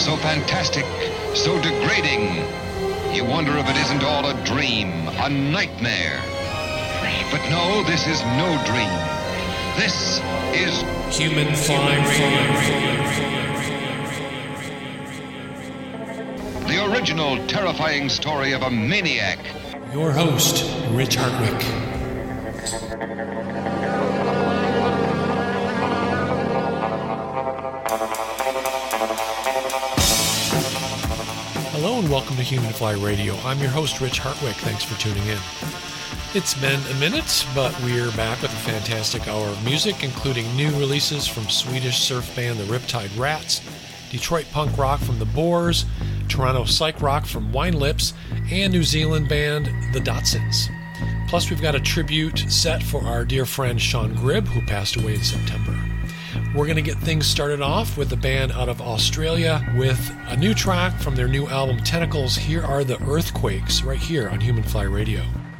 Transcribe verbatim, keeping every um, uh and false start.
so fantastic, so degrading. You wonder if it isn't all a dream, a nightmare. But no, this is no dream. This is Human Fly Radio. The original terrifying story of a maniac. Your host, Rich Hartwick. Hello and welcome to Human Fly Radio. I'm your host, Rich Hartwick. Thanks for tuning in. It's been a minute, but we're back with a fantastic hour of music, including new releases from Swedish surf band The Riptide Rats, Detroit punk rock from The Boars, Toronto psych rock from Wine Lips, and New Zealand band The Dotsons. Plus, we've got a tribute set for our dear friend Sean Gribb, who passed away in September. We're going to get things started off with a band out of Australia with a new track from their new album Tentacles. Here are the Earthquakes, right here on Human Fly Radio.